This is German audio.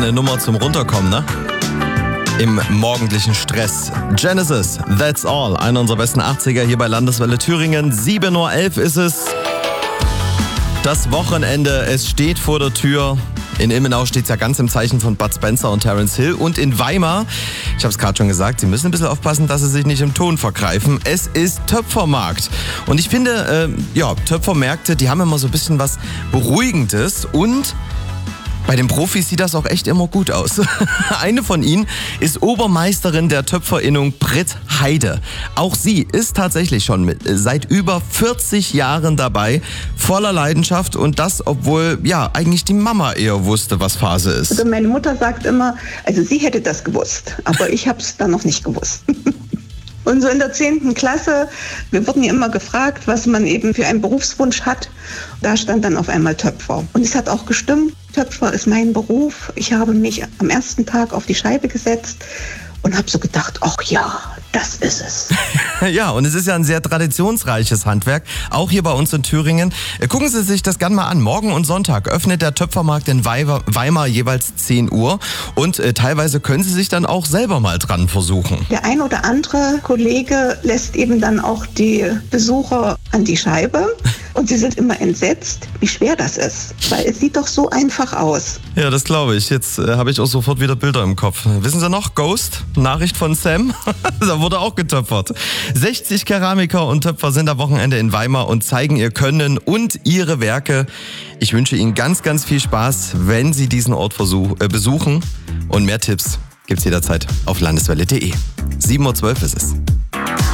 eine Nummer zum Runterkommen, ne? Im morgendlichen Stress. Genesis, That's All. Einer unserer besten 80er hier bei Landeswelle Thüringen. 7.11 Uhr ist es. Das Wochenende, es steht vor der Tür. In Ilmenau steht es ja ganz im Zeichen von Bud Spencer und Terence Hill. Und in Weimar, ich habe es gerade schon gesagt, Sie müssen ein bisschen aufpassen, dass Sie sich nicht im Ton vergreifen. Es ist Töpfermarkt. Und ich finde, Töpfermärkte, die haben immer so ein bisschen was Beruhigendes. Und bei den Profis sieht das auch echt immer gut aus. Eine von ihnen ist Obermeisterin der Töpferinnung Britt Heide. Auch sie ist tatsächlich schon seit über 40 Jahren dabei, voller Leidenschaft, und das, obwohl eigentlich die Mama eher wusste, was Phase ist. Also meine Mutter sagt immer, also sie hätte das gewusst, aber ich habe es dann noch nicht gewusst. Und so in der 10. Klasse, wir wurden ja immer gefragt, was man eben für einen Berufswunsch hat. Da stand dann auf einmal Töpfer. Und es hat auch gestimmt, Töpfer ist mein Beruf. Ich habe mich am ersten Tag auf die Scheibe gesetzt und habe so gedacht, ach ja, das ist es. Ja, und es ist ja ein sehr traditionsreiches Handwerk, auch hier bei uns in Thüringen. Gucken Sie sich das gerne mal an. Morgen und Sonntag öffnet der Töpfermarkt in Weimar jeweils 10 Uhr. Und teilweise können Sie sich dann auch selber mal dran versuchen. Der ein oder andere Kollege lässt eben dann auch die Besucher an die Scheibe. Und sie sind immer entsetzt, wie schwer das ist. Weil es sieht doch so einfach aus. Ja, das glaube ich. Jetzt habe ich auch sofort wieder Bilder im Kopf. Wissen Sie noch, Ghost? Nachricht von Sam? Da wurde auch getöpfert. 60 Keramiker und Töpfer sind am Wochenende in Weimar und zeigen ihr Können und ihre Werke. Ich wünsche Ihnen ganz, ganz viel Spaß, wenn Sie diesen Ort besuchen. Und mehr Tipps gibt's jederzeit auf landeswelle.de. 7.12 Uhr ist es.